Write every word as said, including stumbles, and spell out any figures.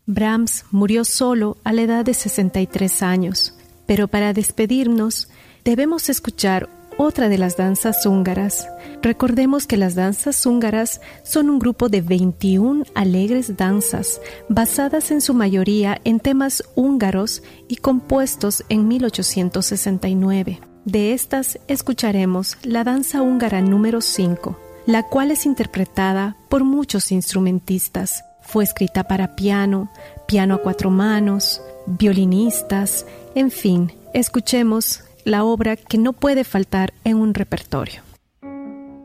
Brahms murió solo a la edad de sesenta y tres años, pero para despedirnos debemos escuchar otra de las danzas húngaras. Recordemos que las danzas húngaras son un grupo de veintiuna alegres danzas, basadas en su mayoría en temas húngaros y compuestos en mil ochocientos sesenta y nueve. De estas escucharemos la danza húngara número cinco, la cual es interpretada por muchos instrumentistas. Fue escrita para piano, piano a cuatro manos, violinistas, en fin, escuchemos la obra que no puede faltar en un repertorio.